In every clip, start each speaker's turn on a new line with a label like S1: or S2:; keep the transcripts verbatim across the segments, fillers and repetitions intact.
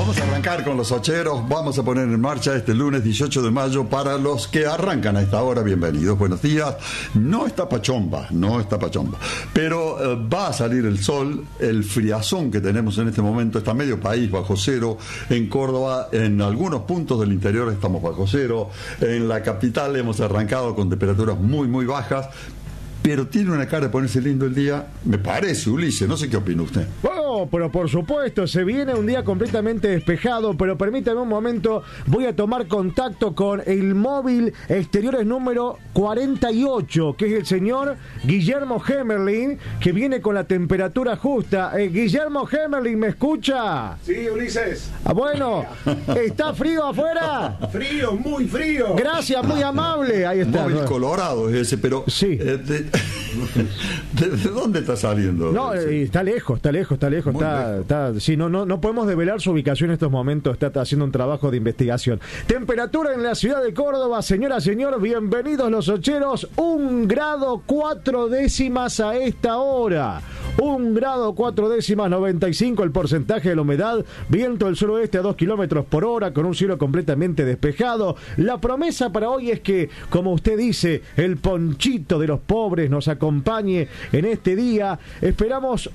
S1: Vamos a arrancar con los ocheros, vamos a poner en marcha este lunes dieciocho de mayo para los que arrancan a esta hora, bienvenidos, buenos días. No está pachomba, no está pachomba, pero eh, va a salir el sol, el friazón que tenemos en este momento está medio país bajo cero, en Córdoba, en algunos puntos del interior estamos bajo cero, en la capital hemos arrancado con temperaturas muy muy bajas, pero tiene una cara de ponerse lindo el día, me parece, Ulises, no sé qué opina usted.
S2: Oh, pero por supuesto, se viene un día completamente despejado, pero permítame un momento, voy a tomar contacto con el móvil exteriores número cuarenta y ocho, que es el señor Guillermo Hemerling, que viene con la temperatura justa. Eh, Guillermo Hemerling, ¿me escucha?
S3: Sí, Ulises.
S2: Ah, bueno, ¿está frío afuera?
S3: Frío, muy frío.
S2: Gracias, muy amable. Ahí está.
S1: Móvil
S2: ¿no?
S1: Colorado es ese, pero...
S2: Sí.
S1: Eh, de, ¿De, ¿De dónde está saliendo?
S2: No, eh, está lejos, está lejos, está lejos, está, lejos. está, sí, no, no, no podemos develar su ubicación en estos momentos, está, está haciendo un trabajo de investigación. Temperatura en la ciudad de Córdoba, señora, señor, bienvenidos los ocheros, un grado cuatro décimas a esta hora. Un grado cuatro décimas, noventa y cinco el porcentaje de la humedad, viento del suroeste a dos kilómetros por hora, con un cielo completamente despejado. La promesa para hoy es que, como usted dice, el ponchito de los pobres nos acompañe en este día. Esperamos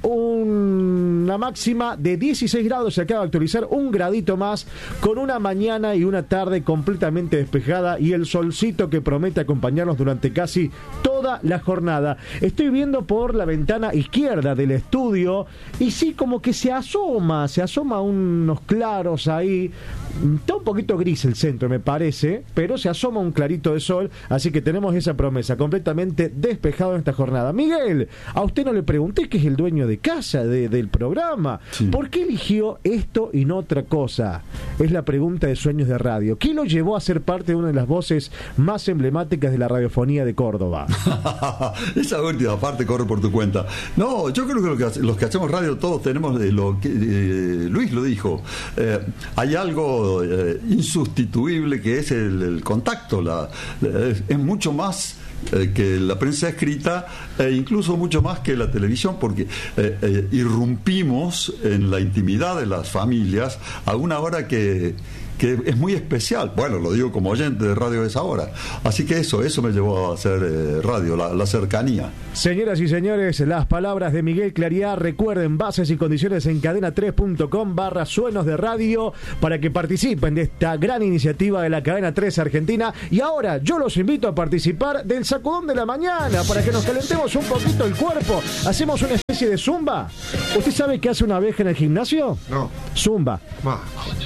S2: un, una máxima de dieciséis grados, se acaba de actualizar un gradito más, con una mañana y una tarde completamente despejada y el solcito que promete acompañarnos durante casi toda la jornada. Estoy viendo por la ventana izquierda del estudio y sí, como que se asoma, se asoma unos claros ahí. Está un poquito gris el centro, me parece, pero se asoma un clarito de sol, así que tenemos esa promesa, completamente despejado en esta jornada. Miguel, a usted no le pregunté, que es el dueño de casa de, del programa, sí. ¿Por qué eligió esto y no otra cosa? Es la pregunta de Sueños de Radio. ¿Qué lo llevó a ser parte de una de las voces más emblemáticas de la radiofonía de Córdoba?
S1: Esa última parte corre por tu cuenta. No, yo creo que, lo que los que hacemos radio todos tenemos, eh, lo que eh, Luis lo dijo, eh, hay algo eh, insustituible que es el, el contacto, la, la, es, es mucho más eh, que la prensa escrita e incluso mucho más que la televisión, porque eh, eh, irrumpimos en la intimidad de las familias a una hora que que es muy especial. Bueno, lo digo como oyente de radio de esa hora. Así que eso, eso me llevó a hacer eh, radio, la, la cercanía.
S2: Señoras y señores, las palabras de Miguel Claridad. Recuerden, bases y condiciones en cadena tres punto com barra suenos de radio para que participen de esta gran iniciativa de la Cadena tres Argentina. Y ahora yo los invito a participar del sacudón de la mañana para que nos calentemos un poquito el cuerpo. Hacemos una especie de zumba. ¿Usted sabe qué hace una abeja en el gimnasio?
S3: No.
S2: Zumba.
S3: Ma.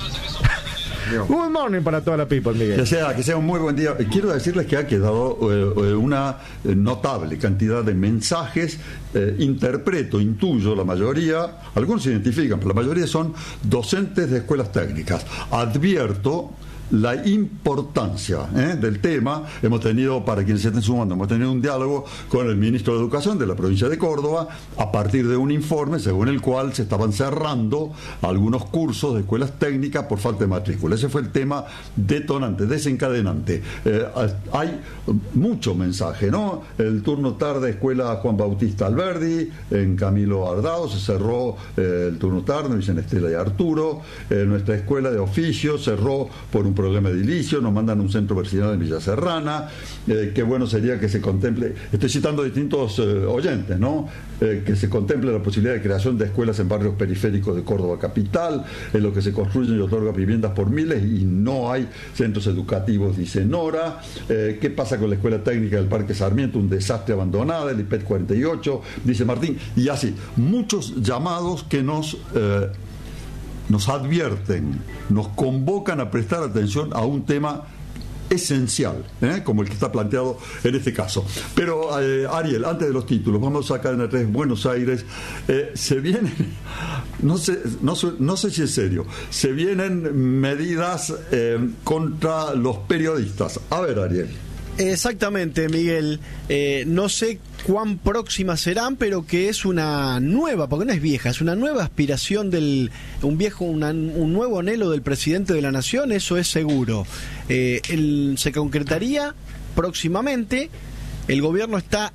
S2: Good morning para toda la people, Miguel.
S1: Que sea, que sea un muy buen día. Quiero decirles que ha quedado eh, una notable cantidad de mensajes. Eh, interpreto, intuyo, la mayoría, algunos se identifican, pero la mayoría son docentes de escuelas técnicas. Advierto la importancia ¿eh? del tema. Hemos tenido, para quienes se estén sumando, hemos tenido un diálogo con el ministro de Educación de la provincia de Córdoba a partir de un informe según el cual se estaban cerrando algunos cursos de escuelas técnicas por falta de matrícula. Ese fue el tema detonante, desencadenante. Eh, hay mucho mensaje, ¿no? El turno tarde, escuela Juan Bautista Alberdi, en Camilo Ardao, se cerró eh, el turno tarde, dicen Estela y Arturo. Eh, nuestra escuela de oficio cerró por un problema edilicio, nos mandan un centro vecinal en Villa Serrana. Eh, qué bueno sería que se contemple, estoy citando a distintos eh, oyentes, ¿no? Eh, que se contemple la posibilidad de creación de escuelas en barrios periféricos de Córdoba capital, en lo que se construyen y otorgan viviendas por miles y no hay centros educativos, dice Nora. Eh, ¿Qué pasa con la escuela técnica del Parque Sarmiento? Un desastre abandonada, el I P E T cuarenta y ocho, dice Martín, y así, muchos llamados que nos... Eh, nos advierten, nos convocan a prestar atención a un tema esencial, ¿eh? como el que está planteado en este caso. Pero, eh, Ariel, antes de los títulos, vamos a Cadena tres Buenos Aires. Eh, se vienen, no sé, no, no sé si es serio, se vienen medidas eh, contra los periodistas. A ver, Ariel.
S4: Exactamente, Miguel. Eh, no sé cuán próximas serán, pero que es una nueva, porque no es vieja, es una nueva aspiración del, un viejo, una, un nuevo anhelo del presidente de la Nación, eso es seguro. Eh, el, se concretaría próximamente. El gobierno está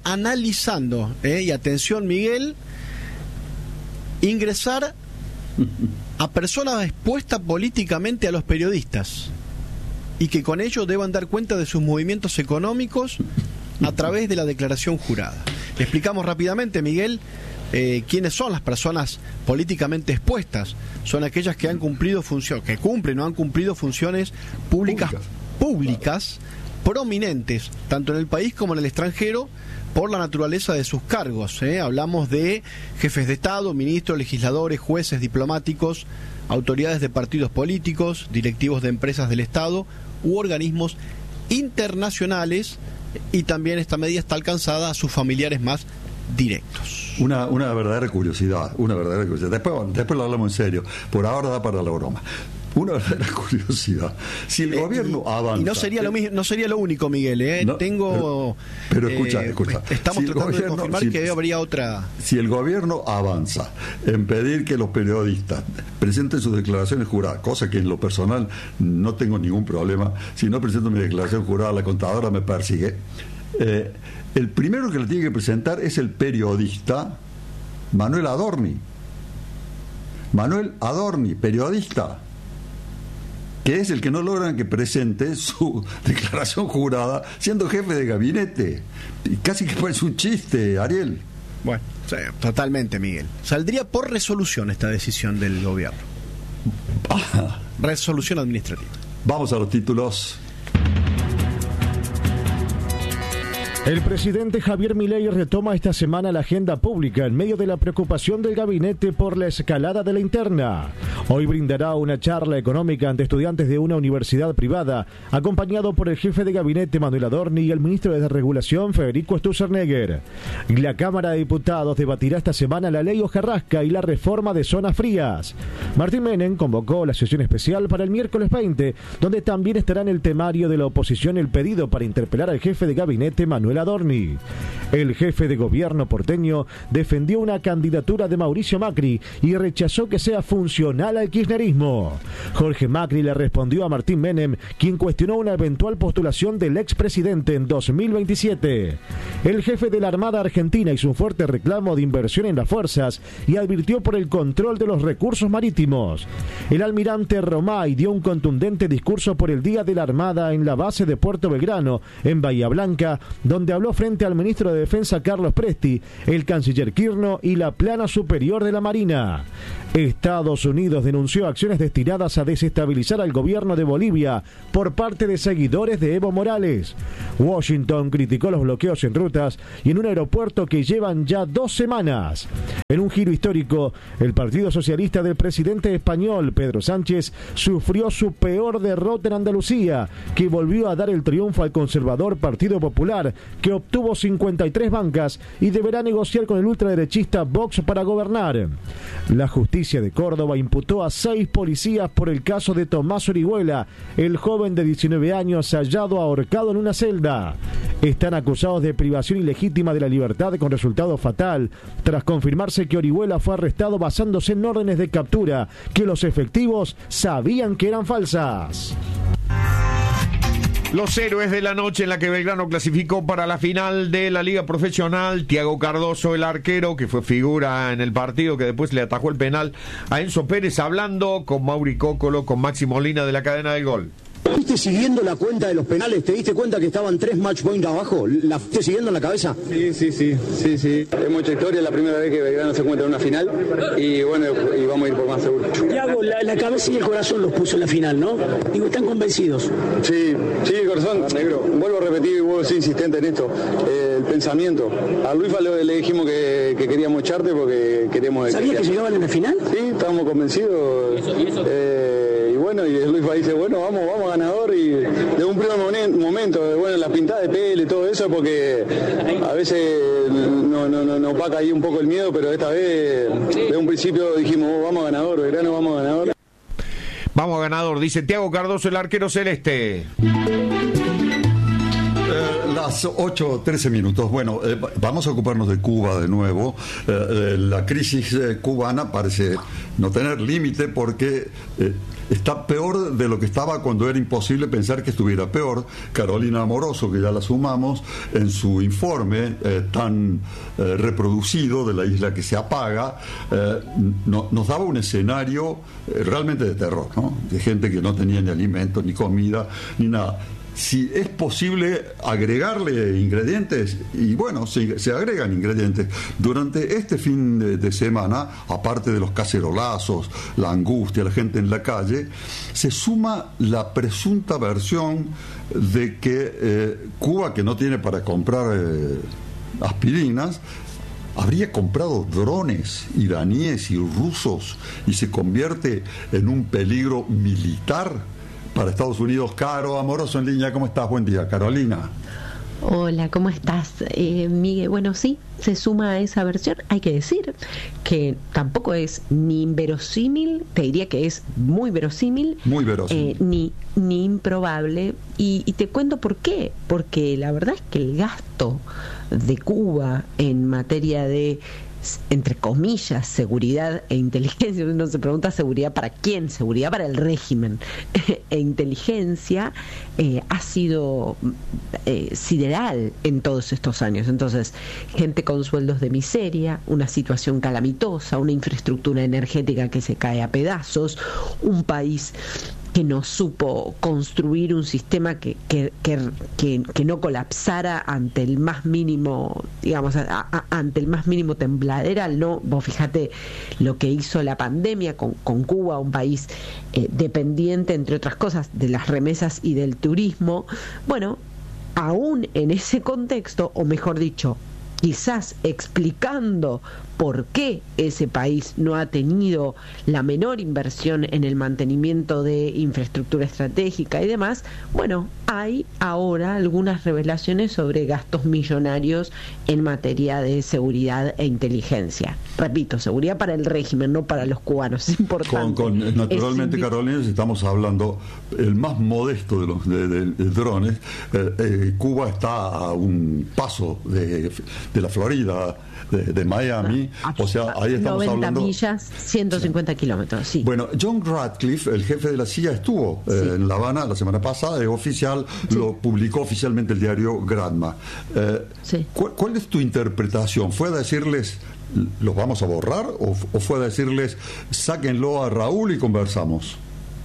S4: analizando, eh, y atención, Miguel, ingresar a personas expuestas políticamente a los periodistas y que con ello deban dar cuenta de sus movimientos económicos a través de la declaración jurada. Le explicamos rápidamente, Miguel, eh, quiénes son las personas políticamente expuestas. Son aquellas que han cumplido funciones, que cumplen o han cumplido funciones públicas, públicas, públicas prominentes, tanto en el país como en el extranjero, por la naturaleza de sus cargos. ¿eh? Hablamos de jefes de Estado, ministros, legisladores, jueces, diplomáticos, autoridades de partidos políticos, directivos de empresas del Estado u organismos internacionales, y también esta medida está alcanzada a sus familiares más directos.
S1: Una, una verdadera curiosidad, una verdadera curiosidad. Después, después lo hablamos en serio. Por ahora da para la broma. Una verdadera curiosidad. Si el eh, gobierno
S4: y,
S1: avanza...
S4: Y no sería, lo, no sería lo único, Miguel. ¿eh?
S1: No,
S4: Tengo...
S1: Pero, pero escucha, eh, escucha.
S4: Estamos si tratando gobierno, de confirmar si, que habría otra...
S1: Si el gobierno avanza en pedir que los periodistas presenten sus declaraciones juradas, cosa que en lo personal no tengo ningún problema, si no presento mi declaración jurada, la contadora me persigue, eh, el primero que la tiene que presentar es el periodista Manuel Adorni. Manuel Adorni, periodista, que es el que no logran que presente su declaración jurada siendo jefe de gabinete. Y casi que parece un chiste, Ariel.
S4: Bueno, sí, totalmente, Miguel. Saldría por resolución esta decisión del gobierno.
S1: Ah.
S4: Resolución administrativa.
S1: Vamos a los títulos.
S2: El presidente Javier Milei retoma esta semana la agenda pública en medio de la preocupación del gabinete por la escalada de la interna. Hoy brindará una charla económica ante estudiantes de una universidad privada, acompañado por el jefe de gabinete Manuel Adorni y el ministro de Desregulación Federico Sturzenegger. La Cámara de Diputados debatirá esta semana la ley Hojarrasca y la reforma de zonas frías. Martín Menem convocó la sesión especial para el miércoles veinte, donde también estará en el temario de la oposición el pedido para interpelar al jefe de gabinete Manuel Adorni. El jefe de gobierno porteño defendió una candidatura de Mauricio Macri y rechazó que sea funcional al kirchnerismo. Jorge Macri le respondió a Martín Menem, quien cuestionó una eventual postulación del expresidente en dos mil veintisiete. El jefe de la Armada Argentina hizo un fuerte reclamo de inversión en las fuerzas y advirtió por el control de los recursos marítimos. El almirante Romay dio un contundente discurso por el Día de la Armada en la base de Puerto Belgrano, en Bahía Blanca, donde habló frente al ministro de Defensa Carlos Presti, el canciller Kirchner y la plana superior de la Marina. Estados Unidos denunció acciones destinadas a desestabilizar al gobierno de Bolivia por parte de seguidores de Evo Morales. Washington criticó los bloqueos en rutas y en un aeropuerto que llevan ya dos semanas. En un giro histórico, el Partido Socialista del presidente español Pedro Sánchez sufrió su peor derrota en Andalucía, que volvió a dar el triunfo al conservador Partido Popular, que obtuvo cincuenta y tres bancas y deberá negociar con el ultraderechista Vox para gobernar. La justicia de Córdoba imputó a seis policías por el caso de Tomás Orihuela, el joven de diecinueve años hallado ahorcado en una celda. Están acusados de privación ilegítima de la libertad con resultado fatal, tras confirmarse que Orihuela fue arrestado basándose en órdenes de captura que los efectivos sabían que eran falsas.
S5: Los héroes de la noche en la que Belgrano clasificó para la final de la Liga Profesional. Thiago Cardoso, el arquero, que fue figura en el partido, que después le atajó el penal a Enzo Pérez, hablando con Mauri Cócolo, con Maxi Molina de la cadena del gol.
S6: ¿Fuiste siguiendo la cuenta de los penales? ¿Te diste cuenta que estaban tres match point abajo? ¿La fuiste siguiendo en la cabeza?
S7: Sí, sí, sí, sí, sí. Es mucha historia, es la primera vez que Belgrano se encuentra en una final y bueno, y vamos a ir por más seguro.
S6: Thiago, la, la cabeza y el corazón los puso en la final, ¿no? Digo, ¿están convencidos?
S7: Sí, sí, el corazón, negro. Vuelvo a repetir y vuelvo a ser insistente en esto. Eh, el pensamiento. A Luisfa le, le dijimos que, que queríamos echarte porque queríamos...
S6: ¿Sabías que, que llegaban en la final?
S7: Sí, estábamos convencidos. ¿Y eso, y eso? Eh, y bueno, y Luisfa dice, bueno, vamos, vamos ganador, y de un primer momento, bueno, la pintada de pelo y todo eso, porque a veces no, no, no, nos opaca ahí un poco el miedo, pero esta vez de un principio dijimos, oh, vamos ganador, Belgrano, vamos ganador.
S5: Vamos ganador, dice Thiago Cardoso, el arquero celeste.
S1: Eh, la Las ocho trece minutos. Bueno, eh, vamos a ocuparnos de Cuba de nuevo. Eh, eh, la crisis eh, cubana parece no tener límite porque eh, está peor de lo que estaba cuando era imposible pensar que estuviera peor. Carolina Amoroso, que ya la sumamos, en su informe eh, tan eh, reproducido de la isla que se apaga, eh, no, nos daba un escenario eh, realmente de terror, ¿no? De gente que no tenía ni alimentos, ni comida, ni nada. Si es posible agregarle ingredientes, y bueno, se, se agregan ingredientes. Durante este fin de, de semana, aparte de los cacerolazos, la angustia, la gente en la calle, se suma la presunta versión de que eh, Cuba, que no tiene para comprar eh, aspirinas, habría comprado drones iraníes y rusos y se convierte en un peligro militar para Estados Unidos. Caro Amoroso en línea, ¿cómo estás? Buen día, Carolina.
S8: Hola, ¿cómo estás? Eh, Miguel, bueno, sí, se suma a esa versión. Hay que decir que tampoco es ni inverosímil, te diría que es muy verosímil,
S1: muy verosímil.
S8: Eh, ni, ni improbable. Y, y te cuento por qué. Porque la verdad es que el gasto de Cuba en materia de, entre comillas, seguridad e inteligencia, uno se pregunta seguridad para quién, seguridad para el régimen e inteligencia, eh, ha sido eh, sideral en todos estos años. Entonces, gente con sueldos de miseria, una situación calamitosa, una infraestructura energética que se cae a pedazos, un país que no supo construir un sistema que, que, que, que, que no colapsara ante el más mínimo, digamos, a, a, ante el más mínimo tembladeral, ¿no? Vos fíjate lo que hizo la pandemia con, con Cuba, un país eh, dependiente, entre otras cosas, de las remesas y del turismo. Bueno, aún en ese contexto, o mejor dicho, quizás explicando por qué ese país no ha tenido la menor inversión en el mantenimiento de infraestructura estratégica y demás, bueno, hay ahora algunas revelaciones sobre gastos millonarios en materia de seguridad e inteligencia. Repito, seguridad para el régimen, no para los cubanos, es importante.
S1: Con, con, naturalmente, es, Carolina, estamos hablando el más modesto de los de, de, de drones. Eh, eh, Cuba está a un paso de, de la Florida, De, de Miami, ah, o sea, ahí estamos
S8: noventa
S1: hablando...
S8: millas, ciento cincuenta sí. kilómetros, sí.
S1: Bueno, John Ratcliffe, el jefe de la C I A, estuvo sí. eh, en La Habana la semana pasada, es oficial, sí. lo publicó oficialmente el diario Granma. Eh, sí. ¿cuál, ¿Cuál es tu interpretación? ¿Fue a decirles, los vamos a borrar, o, o fue a decirles, sáquenlo a Raúl y conversamos?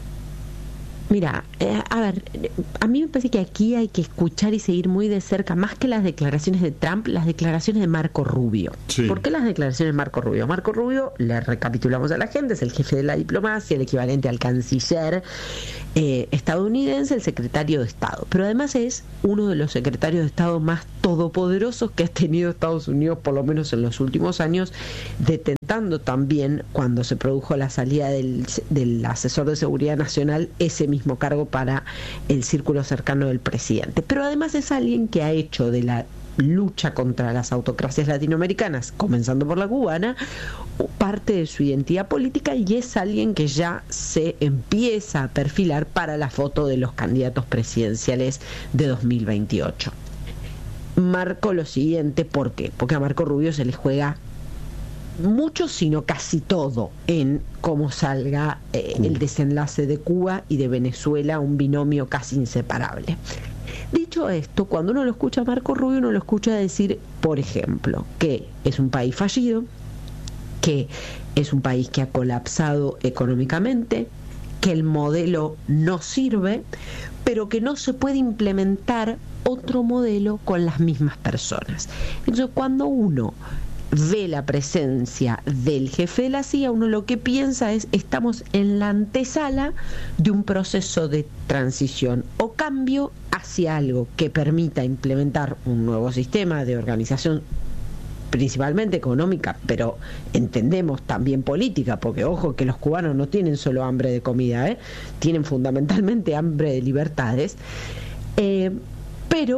S8: Mira, eh, a ver, a mí me parece que aquí hay que escuchar y seguir muy de cerca, más que las declaraciones de Trump, las declaraciones de Marco Rubio. Sí. ¿Por qué las declaraciones de Marco Rubio? Marco Rubio, le recapitulamos a la gente, es el jefe de la diplomacia, el equivalente al canciller eh, estadounidense, el secretario de Estado. Pero además es uno de los secretarios de Estado más todopoderosos que ha tenido Estados Unidos, por lo menos en los últimos años, detentando también, cuando se produjo la salida del, del asesor de seguridad nacional, ese mismo cargo para el círculo cercano del presidente. Pero además es alguien que ha hecho de la lucha contra las autocracias latinoamericanas, comenzando por la cubana, parte de su identidad política, y es alguien que ya se empieza a perfilar para la foto de los candidatos presidenciales de dos mil veintiocho. Marco lo siguiente, ¿por qué? Porque a Marco Rubio se le juega mucho, sino casi todo, en cómo salga eh, el desenlace de Cuba y de Venezuela, un binomio casi inseparable. Dicho esto, cuando uno lo escucha a Marco Rubio, uno lo escucha decir, por ejemplo, que es un país fallido, que es un país que ha colapsado económicamente, que el modelo no sirve, pero que no se puede implementar otro modelo con las mismas personas. Entonces, cuando uno ve la presencia del jefe de la C I A, uno lo que piensa es, estamos en la antesala de un proceso de transición o cambio hacia algo que permita implementar un nuevo sistema de organización, principalmente económica, pero entendemos también política, porque ojo que los cubanos no tienen solo hambre de comida, ¿eh? Tienen fundamentalmente hambre de libertades, eh, pero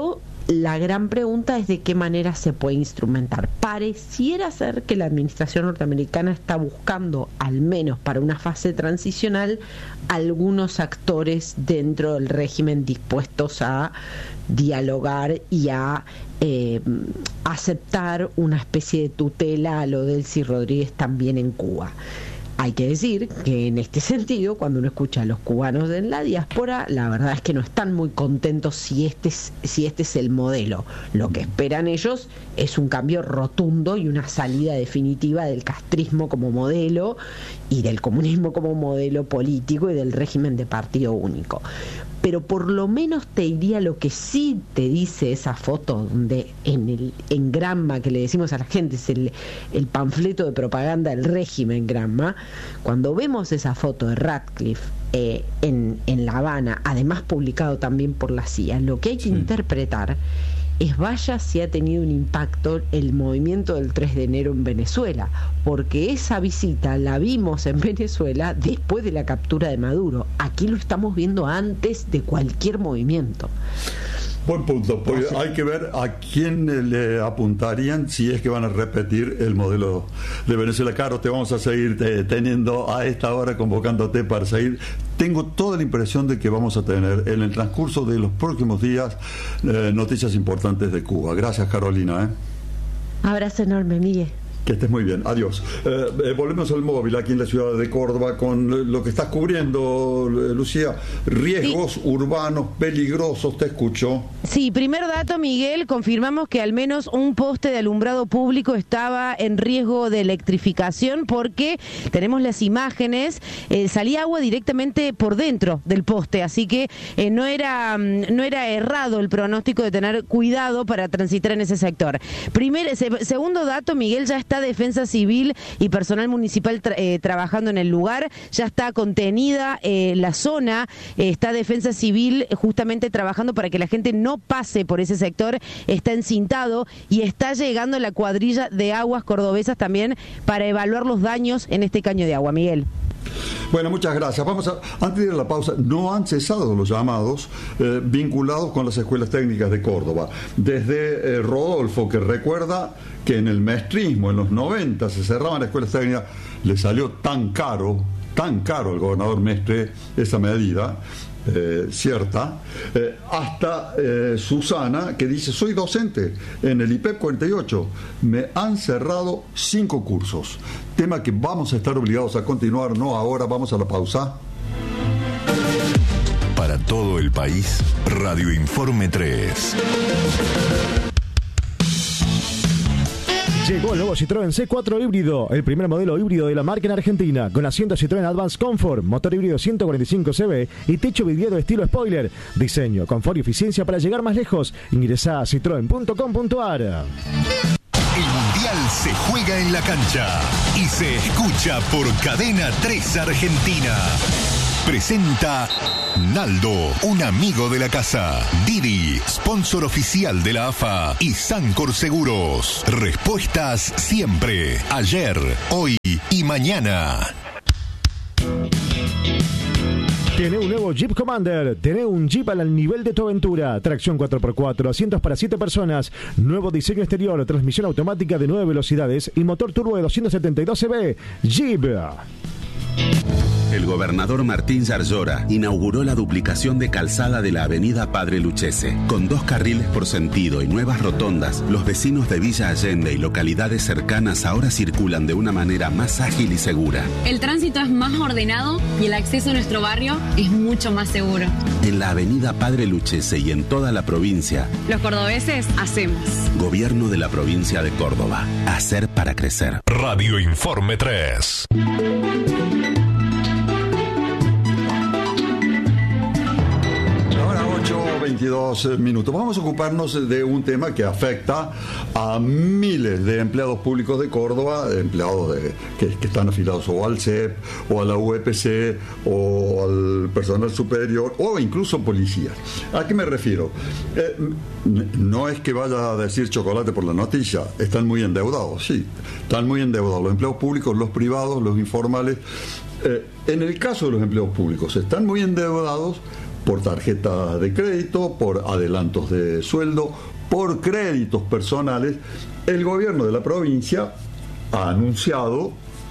S8: la gran pregunta es de qué manera se puede instrumentar. Pareciera ser que la administración norteamericana está buscando, al menos para una fase transicional, algunos actores dentro del régimen dispuestos a dialogar y a eh, aceptar una especie de tutela a lo de Delcy Rodríguez también en Cuba. Hay que decir que en este sentido, cuando uno escucha a los cubanos en la diáspora, la verdad es que no están muy contentos si este es, si este es el modelo. Lo que esperan ellos es un cambio rotundo y una salida definitiva del castrismo como modelo y del comunismo como modelo político y del régimen de partido único. Pero por lo menos te diría lo que sí te dice esa foto, donde en el engramma que le decimos a la gente, es el, el panfleto de propaganda del régimen Gramma. Cuando vemos esa foto de Ratcliffe eh, en, en La Habana, además publicado también por la C I A, lo que hay que sí. interpretar es vaya si ha tenido un impacto el movimiento del tres de enero en Venezuela, porque esa visita la vimos en Venezuela después de la captura de Maduro. Aquí lo estamos viendo antes de cualquier movimiento.
S1: Buen punto, porque hay que ver a quién le apuntarían si es que van a repetir el modelo de Venezuela. Caro, te vamos a seguir te, teniendo a esta hora, convocándote para seguir. Tengo toda la impresión de que vamos a tener en el transcurso de los próximos días eh, noticias importantes de Cuba. Gracias, Carolina. ¿eh?
S8: Abrazo enorme, Miguel.
S1: Que estés muy bien, adiós. Eh, eh, volvemos al móvil aquí en la ciudad de Córdoba con lo que estás cubriendo, Lucía. Riesgos sí. urbanos peligrosos, te escucho.
S9: Sí, primer dato, Miguel, confirmamos que al menos un poste de alumbrado público estaba en riesgo de electrificación porque tenemos las imágenes, eh, salía agua directamente por dentro del poste, así que eh, no era no era errado el pronóstico de tener cuidado para transitar en ese sector. Primer, se, segundo dato, Miguel, ya está Defensa Civil y personal municipal tra eh, trabajando en el lugar, ya está contenida eh, la zona, eh, está Defensa Civil justamente trabajando para que la gente no pase por ese sector, está encintado y está llegando la cuadrilla de aguas cordobesas también para evaluar los daños en este caño de agua. Miguel.
S1: Bueno, muchas gracias. Vamos a, antes de ir a la pausa, no han cesado los llamados eh, vinculados con las escuelas técnicas de Córdoba. Desde eh, Rodolfo, que recuerda que en el maestrismo, en los noventa, se cerraban las escuelas técnicas, le salió tan caro, tan caro al gobernador Mestre esa medida, eh, cierta, eh, hasta eh, Susana, que dice, soy docente en el I P E P cuarenta y ocho, me han cerrado cinco cursos, tema que vamos a estar obligados a continuar, no ahora, vamos a la pausa.
S10: Para todo el país, Radio Informe tres.
S2: Llegó el nuevo Citroën C cuatro híbrido, el primer modelo híbrido de la marca en Argentina, con asiento Citroën Advanced Comfort, motor híbrido ciento cuarenta y cinco C V y techo vidriado estilo spoiler. Diseño, confort y eficiencia para llegar más lejos. Ingresá a citroen punto com punto ar.
S10: El Mundial se juega en la cancha y se escucha por Cadena tres Argentina. Presenta Naldo, un amigo de la casa. Didi, sponsor oficial de la A F A. Y Sancor Seguros. Respuestas siempre, ayer, hoy y mañana.
S2: Tiene un nuevo Jeep Commander. Tiene un Jeep al nivel de tu aventura. Tracción cuatro por cuatro, asientos para siete personas. Nuevo diseño exterior, transmisión automática de nueve velocidades y motor turbo de doscientos setenta y dos C V. Jeep.
S11: El gobernador Martín Yarlora inauguró la duplicación de calzada de la avenida Padre Lucchese. Con dos carriles por sentido y nuevas rotondas, los vecinos de Villa Allende y localidades cercanas ahora circulan de una manera más ágil y segura.
S12: El tránsito es más ordenado y el acceso a nuestro barrio es mucho más seguro.
S11: En la avenida Padre Lucchese y en toda la provincia,
S12: los cordobeses hacemos.
S11: Gobierno de la provincia de Córdoba. Hacer para crecer.
S10: Radio Informe tres.
S1: veintidós minutos. Vamos a ocuparnos de un tema que afecta a miles de empleados públicos de Córdoba, empleados de, que, que están afiliados o al C E P, o a la U E P C, o al personal superior, o incluso policías. ¿A qué me refiero? Eh, no es que vaya a decir chocolate por la noticia, están muy endeudados, sí, están muy endeudados los empleados públicos, los privados, los informales. Eh, en el caso de los empleados públicos, están muy endeudados por tarjeta de crédito, por adelantos de sueldo, por créditos personales, el gobierno de la provincia ha anunciado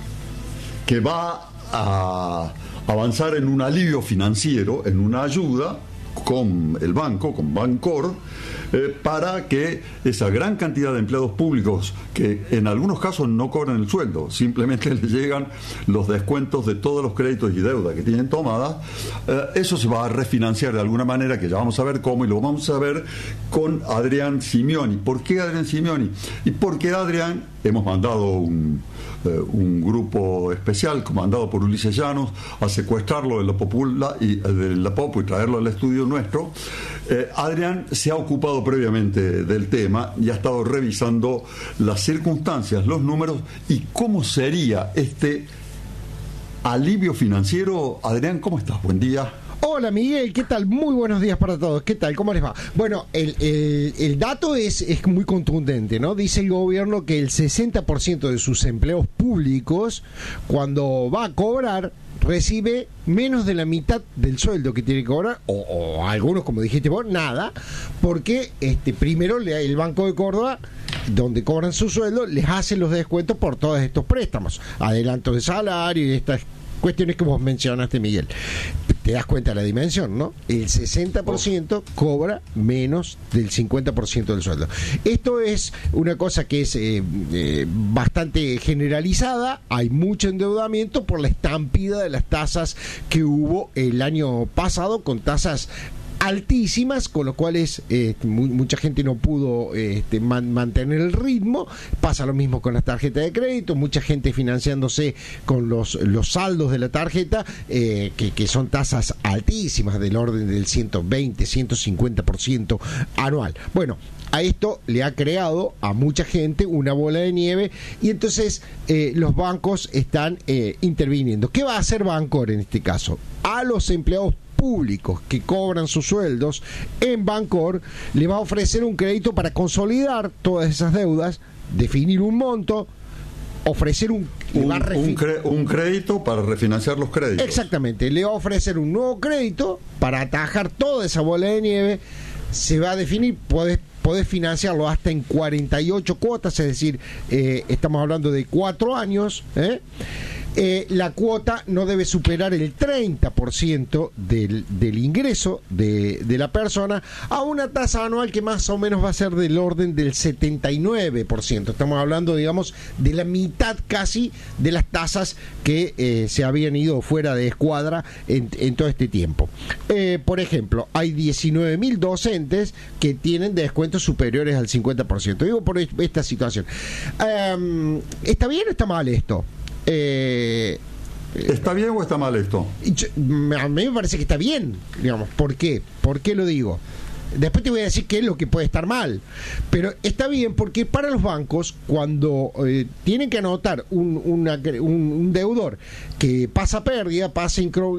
S1: que va a avanzar en un alivio financiero, en una ayuda con el banco, con Bancor, eh, para que esa gran cantidad de empleados públicos que en algunos casos no cobran el sueldo, simplemente les llegan los descuentos de todos los créditos y deudas que tienen tomadas, eh, eso se va a refinanciar de alguna manera, que ya vamos a ver cómo, y lo vamos a ver con Adrián Simioni. ¿Por qué Adrián Simioni? Y porque Adrián, hemos mandado un, eh, un grupo especial comandado por Ulises Llanos a secuestrarlo de la Popula y de la Popu y traerlo al estudio nuestro. eh, Adrián se ha ocupado previamente del tema y ha estado revisando las circunstancias, los números y cómo sería este alivio financiero. Adrián, ¿cómo estás? Buen día.
S13: Hola Miguel, ¿qué tal? Muy buenos días para todos. ¿Qué tal? ¿Cómo les va? Bueno, el, el, el dato es, es muy contundente, ¿no? Dice el gobierno que el sesenta por ciento de sus empleos públicos, cuando va a cobrar, recibe menos de la mitad del sueldo que tiene que cobrar, o, o algunos, como dijiste vos, nada, porque este primero le, el Banco de Córdoba, donde cobran su sueldo, les hace los descuentos por todos estos préstamos, adelantos de salario y estas cuestiones que vos mencionaste, Miguel. Te das cuenta de la dimensión, ¿no? El sesenta por ciento cobra menos del cincuenta por ciento del sueldo. Esto es una cosa que es eh, eh, bastante generalizada. Hay mucho endeudamiento por la estampida de las tasas que hubo el año pasado, con tasas altísimas, con lo cual es, eh, mu mucha gente no pudo este, man mantener el ritmo. Pasa lo mismo con las tarjetas de crédito, mucha gente financiándose con los, los saldos de la tarjeta, eh, que, que son tasas altísimas, del orden del ciento veinte, ciento cincuenta por ciento anual. Bueno, a esto le ha creado a mucha gente una bola de nieve y entonces eh, los bancos están eh, interviniendo. ¿Qué va a hacer Bancor en este caso? A los empleados públicos que cobran sus sueldos en Bancor le va a ofrecer un crédito para consolidar todas esas deudas, definir un monto, ofrecer un
S1: un, un, cre un crédito para refinanciar los créditos.
S13: Exactamente, le va a ofrecer un nuevo crédito para atajar toda esa bola de nieve. Se va a definir, podés, podés financiarlo hasta en cuarenta y ocho cuotas, es decir, eh, estamos hablando de cuatro años, ¿eh? Eh, la cuota no debe superar el treinta por ciento del, del ingreso de, de la persona, a una tasa anual que más o menos va a ser del orden del setenta y nueve por ciento. Estamos hablando, digamos, de la mitad casi de las tasas que eh, se habían ido fuera de escuadra en, en todo este tiempo. Eh, por ejemplo, hay diecinueve mil docentes que tienen descuentos superiores al cincuenta por ciento. Digo por esta situación. Um, ¿Está bien o está mal esto? Eh,
S1: ¿Está bien o está mal esto?
S13: A mí me parece que está bien, digamos. ¿Por qué? ¿Por qué lo digo? Después te voy a decir qué es lo que puede estar mal. Pero está bien porque para los bancos, cuando eh, tienen que anotar un, una, un, un deudor que pasa pérdida, pasa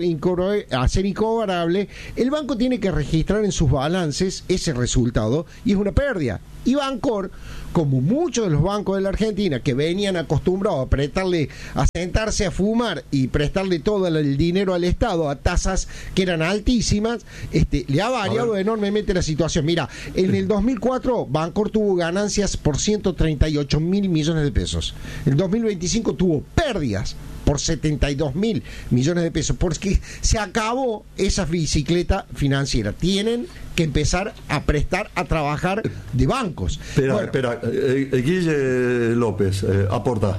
S13: a ser incobrable, el banco tiene que registrar en sus balances ese resultado y es una pérdida. Y Bancor, como muchos de los bancos de la Argentina que venían acostumbrados a prestarle, a sentarse a fumar y prestarle todo el dinero al Estado a tasas que eran altísimas, este, le ha variado enormemente la situación. Mira, en el dos mil cuatro Bancor tuvo ganancias por ciento treinta y ocho mil millones de pesos. En dos mil veinticinco tuvo pérdidas por setenta y dos mil millones de pesos, porque se acabó esa bicicleta financiera. Tienen que empezar a prestar, a trabajar de bancos.
S1: Espera, bueno. espera, eh, eh, Guille López, eh, aporta.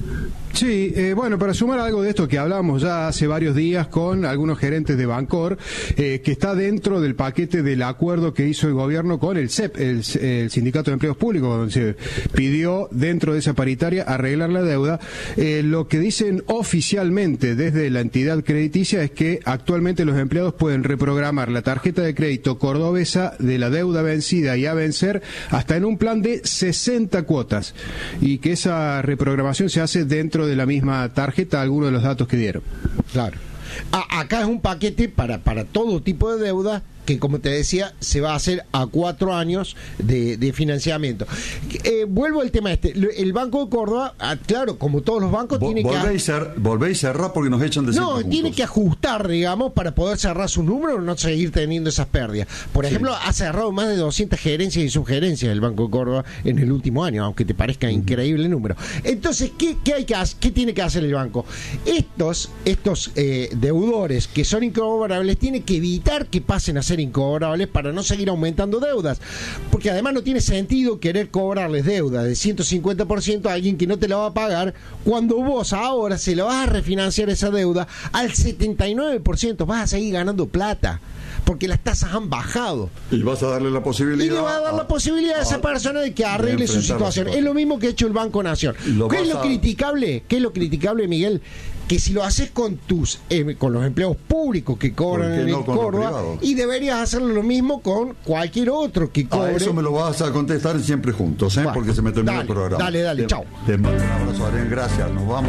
S14: Sí, eh, bueno, para sumar algo de esto que hablábamos ya hace varios días con algunos gerentes de Bancor, eh, que está dentro del paquete del acuerdo que hizo el gobierno con el C E P, el, el Sindicato de Empleados Públicos, donde se pidió dentro de esa paritaria arreglar la deuda. Eh, lo que dicen oficialmente desde la entidad crediticia es que actualmente los empleados pueden reprogramar la tarjeta de crédito cordobesa de la deuda vencida y a vencer hasta en un plan de sesenta cuotas, y que esa reprogramación se hace dentro de la misma tarjeta, algunos de los datos que dieron.
S13: Claro. A, acá es un paquete para, para todo tipo de deuda que como te decía, se va a hacer a cuatro años de, de financiamiento. Eh, vuelvo al tema este. El Banco de Córdoba, ah, claro, como todos los bancos,
S1: Vol-
S13: tiene que...
S1: Volvéis a, volvéis a cerrar porque nos echan de
S13: No,
S1: siempre
S13: tiene
S1: juntos.
S13: que ajustar, digamos, para poder cerrar sus números y no seguir teniendo esas pérdidas. Por ejemplo, sí. ha cerrado más de doscientas gerencias y subgerencias el Banco de Córdoba en el último año, aunque te parezca uh-huh. increíble número. Entonces, ¿qué, qué, hay que hacer? ¿Qué tiene que hacer el banco? Estos, estos eh, deudores que son incobrables tienen que evitar que pasen a ser incobrables para no seguir aumentando deudas. Porque además no tiene sentido querer cobrarles deuda de ciento cincuenta por ciento a alguien que no te la va a pagar cuando vos ahora se lo vas a refinanciar esa deuda al setenta y nueve por ciento. Vas a seguir ganando plata porque las tasas han bajado.
S1: Y vas a darle la posibilidad.
S13: Y le va a dar la posibilidad a, a esa persona de que arregle de su situación. Es lo mismo que ha hecho el Banco Nación. ¿Qué es lo a... criticable? ¿Qué es lo criticable, Miguel? Que si lo haces con tus eh, con los empleados públicos que cobran en no el Córdoba, y deberías hacerlo lo mismo con cualquier otro que cobre.
S1: Ah, eso me lo vas a contestar siempre juntos, ¿eh? Bueno, porque se me terminó
S13: dale,
S1: el programa.
S13: Dale, dale,
S1: te,
S13: chao.
S1: Te mando un abrazo, Adrián, gracias, nos vamos.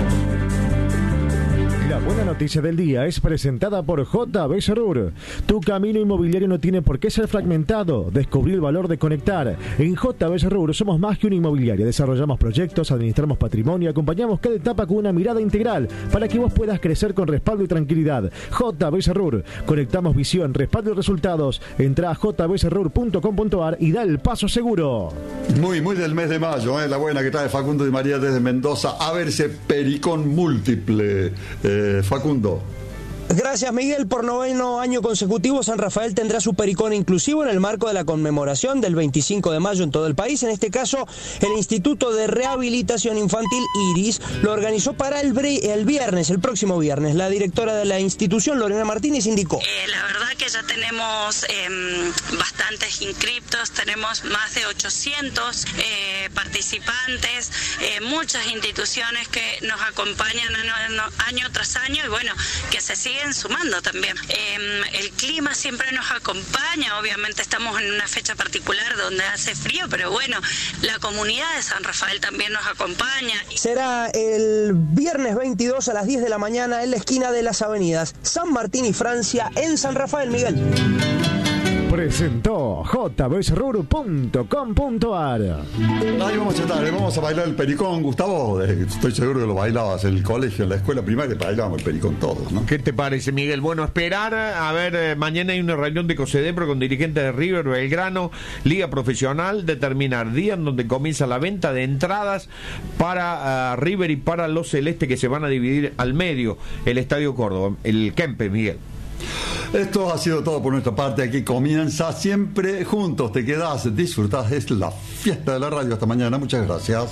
S2: La buena noticia del día es presentada por J B Serur. Tu camino inmobiliario no tiene por qué ser fragmentado. Descubrí el valor de conectar. En J B Serur somos más que una inmobiliaria. Desarrollamos proyectos, administramos patrimonio, acompañamos cada etapa con una mirada integral para que vos puedas crecer con respaldo y tranquilidad. J B Serur. Conectamos visión, respaldo y resultados. Entra a j b serur punto com punto a r y da el paso seguro.
S1: Muy, muy del mes de mayo, ¿eh? La buena que trae Facundo Di María desde Mendoza. A ver ese pericón múltiple. Eh, Facundo.
S15: Gracias, Miguel. Por noveno año consecutivo, San Rafael tendrá su pericón inclusivo en el marco de la conmemoración del veinticinco de mayo en todo el país. En este caso, el Instituto de Rehabilitación Infantil Iris lo organizó para el, el viernes, el próximo viernes. La directora de la institución, Lorena Martínez, indicó.
S16: Eh, la verdad que ya tenemos eh, bastantes inscriptos, tenemos más de ochocientos eh, participantes, eh, muchas instituciones que nos acompañan año, año tras año y bueno, que se siguen sumando también. Eh, el clima siempre nos acompaña, obviamente estamos en una fecha particular donde hace frío, pero bueno, la comunidad de San Rafael también nos acompaña.
S15: Será el viernes veintidós a las diez de la mañana en la esquina de las avenidas San Martín y Francia en San Rafael, Miguel.
S2: Presentó j b serur punto com punto a r.
S1: Ahí vamos a estar, vamos a bailar el pericón, Gustavo. Estoy seguro que lo bailabas en el colegio, en la escuela primaria, bailábamos el pericón todos, ¿no?
S5: ¿Qué te parece, Miguel? Bueno, esperar, a ver, eh, mañana hay una reunión de COSEDEPRO con dirigentes de River, Belgrano, Liga Profesional, determinar día en donde comienza la venta de entradas para uh, River y para los Celeste, que se van a dividir al medio, el Estadio Córdoba, el Kempe, Miguel.
S1: Esto ha sido todo por nuestra parte. Aquí comienza Siempre Juntos. Te quedás, disfrutás. Es la fiesta de la radio. Hasta mañana. Muchas gracias.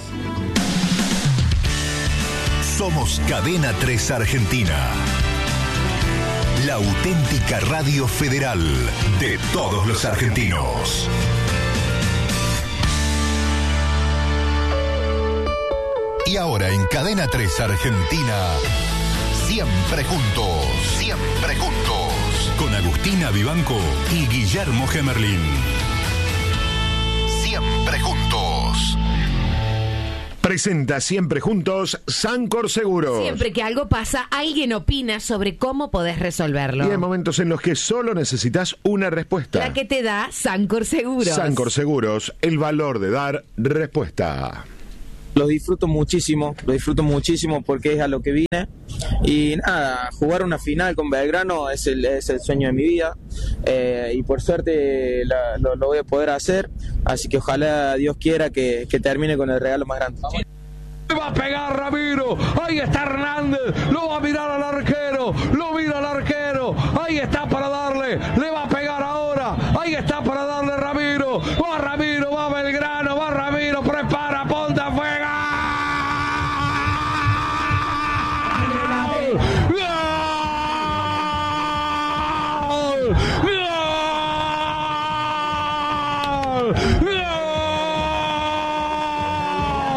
S10: Somos Cadena tres Argentina. La auténtica radio federal de todos los argentinos. Y ahora en Cadena tres Argentina, Siempre Juntos. Siempre Juntos. Con Agustina Vivanco y Guillermo Gemerlín. Siempre Juntos.
S17: Presenta Siempre Juntos Sancor Seguros.
S9: Siempre que algo pasa, alguien opina sobre cómo podés resolverlo.
S17: Y hay momentos en los que solo necesitas una respuesta.
S9: La que te da Sancor Seguros.
S17: Sancor Seguros, el valor de dar respuesta.
S18: Lo disfruto muchísimo, lo disfruto muchísimo porque es a lo que vine. Y nada, jugar una final con Belgrano es el, es el sueño de mi vida. Eh, y por suerte la, lo, lo voy a poder hacer. Así que ojalá Dios quiera que, que termine con el regalo más grande.
S19: Va a pegar Ramiro, ahí está Hernández, lo va a mirar al arquero, lo mira al arquero, ahí está para darle, le